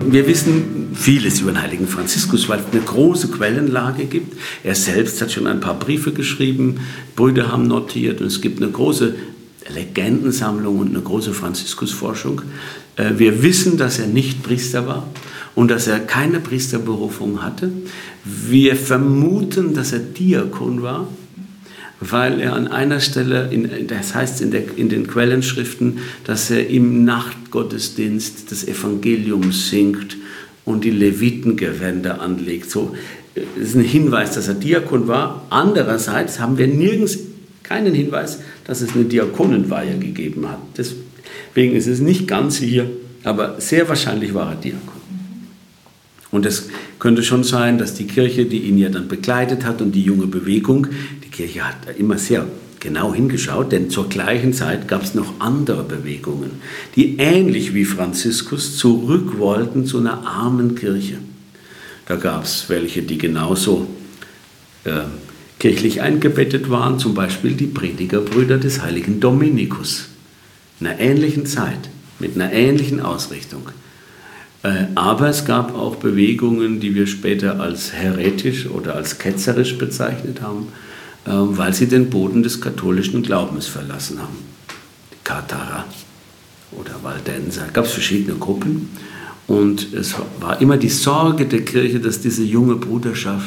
Wir wissen vieles über den heiligen Franziskus, weil es eine große Quellenlage gibt. Er selbst hat schon ein paar Briefe geschrieben, Brüder haben notiert und es gibt eine große Legendensammlung und eine große Franziskusforschung. Wir wissen, dass er nicht Priester war und dass er keine Priesterberufung hatte. Wir vermuten, dass er Diakon war, weil er an einer Stelle, das heißt in den Quellenschriften, dass er im Nachtgottesdienst das Evangelium singt und die Levitengewänder anlegt. So, das ist ein Hinweis, dass er Diakon war. Andererseits haben wir nirgends keinen Hinweis, dass es eine Diakonenweihe gegeben hat. Deswegen ist es nicht ganz hier, aber sehr wahrscheinlich war er Diakon. Und es könnte schon sein, dass die Kirche, die ihn ja dann begleitet hat und die junge Bewegung, die Kirche hat immer sehr genau hingeschaut, denn zur gleichen Zeit gab es noch andere Bewegungen, die ähnlich wie Franziskus zurück wollten zu einer armen Kirche. Da gab es welche, die genauso kirchlich eingebettet waren, zum Beispiel die Predigerbrüder des heiligen Dominikus, in einer ähnlichen Zeit, mit einer ähnlichen Ausrichtung. Aber es gab auch Bewegungen, die wir später als heretisch oder als ketzerisch bezeichnet haben, weil sie den Boden des katholischen Glaubens verlassen haben. Die Katharer oder Waldenser, da gab es verschiedene Gruppen. Und es war immer die Sorge der Kirche, dass diese junge Bruderschaft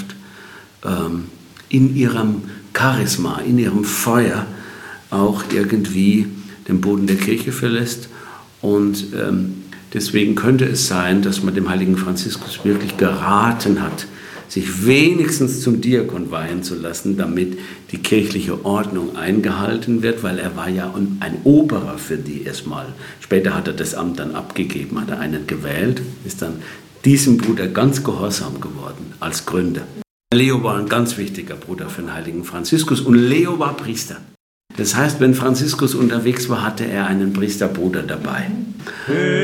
in ihrem Charisma, in ihrem Feuer auch irgendwie den Boden der Kirche verlässt. Und deswegen könnte es sein, dass man dem heiligen Franziskus wirklich geraten hat, sich wenigstens zum Diakon weihen zu lassen, damit die kirchliche Ordnung eingehalten wird, weil er war ja ein Oberer für die erstmal. Später hat er das Amt dann abgegeben, hat er einen gewählt, ist dann diesem Bruder ganz gehorsam geworden als Gründer. Leo war ein ganz wichtiger Bruder für den heiligen Franziskus und Leo war Priester. Das heißt, wenn Franziskus unterwegs war, hatte er einen Priesterbruder dabei.